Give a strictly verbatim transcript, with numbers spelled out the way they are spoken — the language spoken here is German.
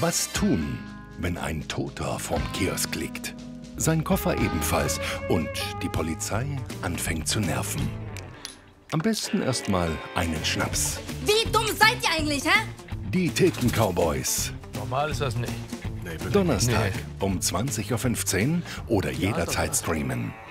Was tun, wenn ein Toter vorm Kiosk liegt? Sein Koffer ebenfalls und die Polizei anfängt zu nerven. Am besten erstmal einen Schnaps. Wie dumm seid ihr eigentlich, hä? Die Theken-Cowboys. Normal ist das nicht. Donnerstag um zwanzig Uhr fünfzehn oder jederzeit streamen.